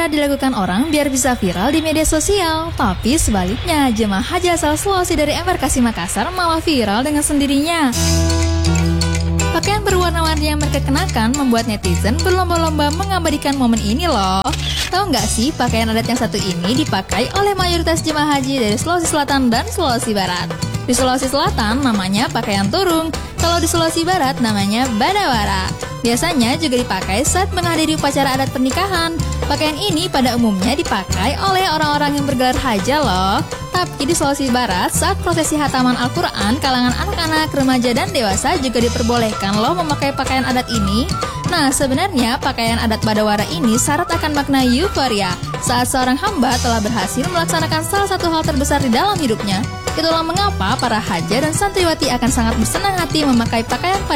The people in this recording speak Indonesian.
cara dilakukan orang biar bisa viral di media sosial. Tapi sebaliknya, jemaah haji asal Sulawesi dari Embarkasi Makassar malah viral dengan sendirinya. Pakaian berwarna-warni yang mereka kenakan membuat netizen berlomba-lomba mengabadikan momen ini loh. Tahu nggak sih, pakaian adat yang satu ini dipakai oleh mayoritas jemaah haji dari Sulawesi Selatan dan Sulawesi Barat. Di Sulawesi Selatan namanya pakaian turung, kalau di Sulawesi Barat namanya badawara. Biasanya juga dipakai saat menghadiri upacara adat pernikahan. Pakaian ini pada umumnya dipakai oleh orang-orang yang bergelar haja loh. Tapi di Sulawesi Barat, saat prosesi hataman Al-Quran, kalangan anak-anak, remaja, dan dewasa juga diperbolehkan loh memakai pakaian adat ini. Nah, sebenarnya pakaian adat badawara ini syarat akan makna euforia saat seorang hamba telah berhasil melaksanakan salah satu hal terbesar di dalam hidupnya. Itulah mengapa para haja dan santriwati akan sangat bersenang hati memakai pakaian pada